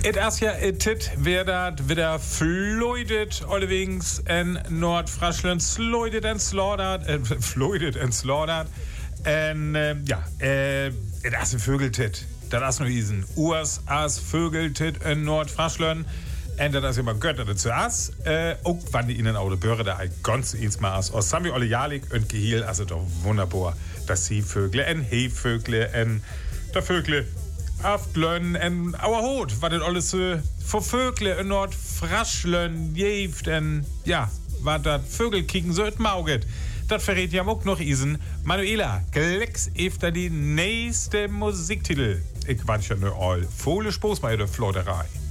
Et as ja etit werdat wieder floidet allerdings in Nordfriesland sloidet en slaughtert floidet en slaughtert en et as een Vögeltit. Dat as no isen Urs as Vögeltit in Nordfriesland. En dat is immer Götter dazu as. Auch wann die ihnen auch die Bürger da ganz ins Maß aus. Sammy alle Jalik und Gehil, also doch wunderbar, dass sie Vögel en Hefvögle en der Vögle Aftlön en Auerhot, was das alles für Vögle in Nordfriesland jeft en ja, was das Vögel kicken so et Mauget. Das verrät ja auch noch isen. Manuela, klecks efter die nächste Musiktitel. Ich wünsche nur all volle Spaß bei der Flotterei.